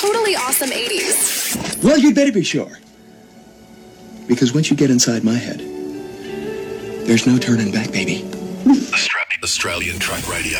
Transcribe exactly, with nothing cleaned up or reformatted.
totally awesome eighties. Well, you'd better be sure. Because once you get inside my head, there's no turning back, baby. Australian Truck Radio.